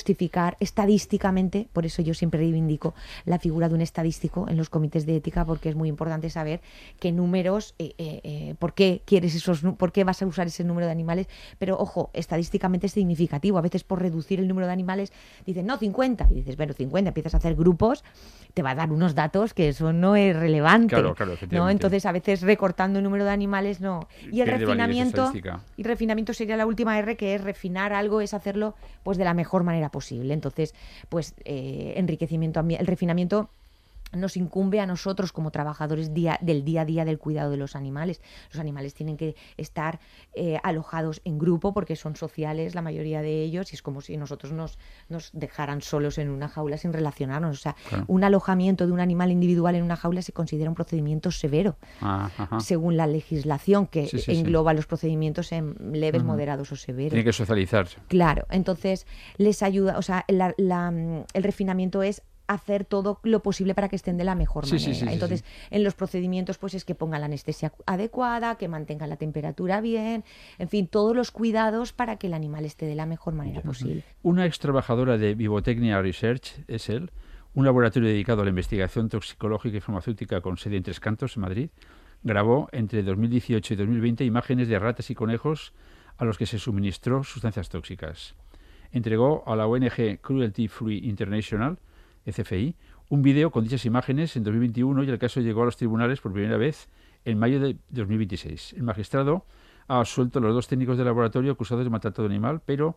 justificar estadísticamente, por eso yo siempre reivindico la figura de un estadístico en los comités de ética, porque es muy importante saber qué números, por qué quieres por qué vas a usar ese número de animales, pero ojo, estadísticamente es significativo. A veces por reducir el número de animales dicen, no, 50, y dices, bueno, 50, empiezas a hacer grupos, te va a dar unos datos que eso no es relevante. Claro, efectivamente. ¿No? Entonces, a veces recortando el número de animales, no. Y el refinamiento sería la última R, que es refinar algo, es hacerlo pues de la mejor manera posible. Entonces, pues enriquecimiento, el refinamiento nos incumbe a nosotros como trabajadores del día a día del cuidado de los animales. Los animales tienen que estar alojados en grupo porque son sociales la mayoría de ellos, y es como si nosotros nos dejaran solos en una jaula sin relacionarnos. O sea, claro, un alojamiento de un animal individual en una jaula se considera un procedimiento severo, según la legislación que engloba los procedimientos en leves, moderados o severos. Tiene que socializarse. Claro, entonces les ayuda, o sea, el refinamiento es hacer todo lo posible para que estén de la mejor manera. Entonces, en los procedimientos, pues es que pongan la anestesia adecuada, que mantengan la temperatura bien, en fin, todos los cuidados para que el animal esté de la mejor manera posible. Una ex trabajadora de Vivotecnia Research, ESEL, un laboratorio dedicado a la investigación toxicológica y farmacéutica con sede en Tres Cantos, en Madrid, grabó entre 2018 y 2020 imágenes de ratas y conejos a los que se suministró sustancias tóxicas. Entregó a la ONG Cruelty Free International, CFI, un vídeo con dichas imágenes en 2021, y el caso llegó a los tribunales por primera vez en mayo de 2026. El magistrado ha absuelto a los 2 técnicos del laboratorio acusados de maltrato animal, pero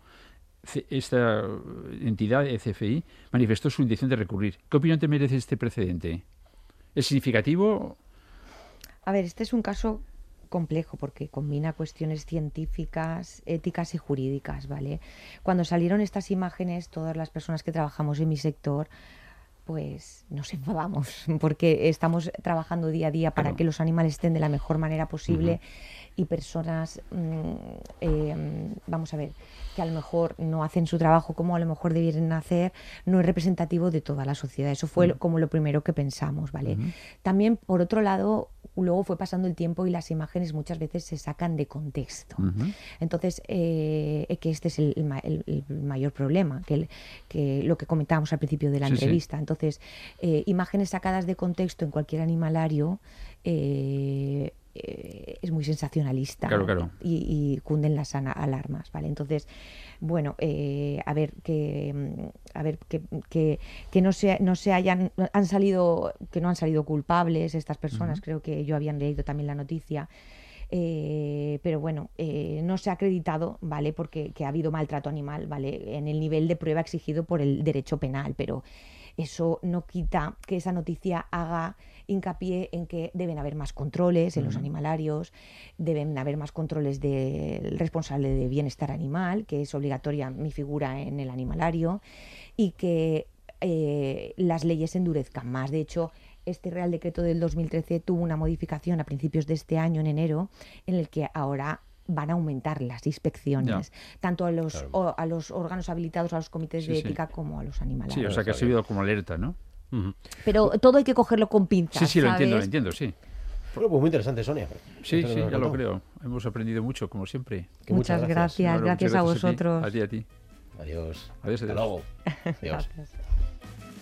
esta entidad, CFI, manifestó su intención de recurrir. ¿Qué opinión te merece este precedente? ¿Es significativo? A ver, este es un caso complejo porque combina cuestiones científicas, éticas y jurídicas, ¿vale? Cuando salieron estas imágenes, todas las personas que trabajamos en mi sector, pues nos enfadamos porque estamos trabajando día a día para que los animales estén de la mejor manera posible, y personas, vamos a ver, que a lo mejor no hacen su trabajo como a lo mejor debieran hacer, no es representativo de toda la sociedad. Eso fue como lo primero que pensamos, ¿vale? También, por otro lado, luego fue pasando el tiempo y las imágenes muchas veces se sacan de contexto. Entonces, que este es el mayor problema, que lo que comentábamos al principio de la entrevista. Entonces, imágenes sacadas de contexto en cualquier animalario es muy sensacionalista, y cunden las alarmas, ¿vale? Entonces, bueno, que no han salido culpables estas personas. Creo que yo habían leído también la noticia. Pero bueno, no se ha acreditado, ¿vale? Porque ha habido maltrato animal, ¿vale? En el nivel de prueba exigido por el derecho penal, pero eso no quita que esa noticia haga hincapié en que deben haber más controles en los animalarios, deben haber más controles del responsable de bienestar animal, que es obligatoria mi figura en el animalario, y que las leyes se endurezcan más. De hecho, este Real Decreto del 2013 tuvo una modificación a principios de este año, en enero, en el que ahora van a aumentar las inspecciones, tanto a los órganos habilitados, a los comités de ética, como a los animalarios. Sí, o sea que ha servido como alerta, ¿no? Pero todo hay que cogerlo con pinzas. Sí, lo entiendo, sí. Bueno, pues muy interesante, Sonia. Sí, ya lo creo. Hemos aprendido mucho, como siempre. Muchas gracias. Gracias a vosotros. A ti. Adiós. Adiós. Hasta luego. Adiós. Gracias.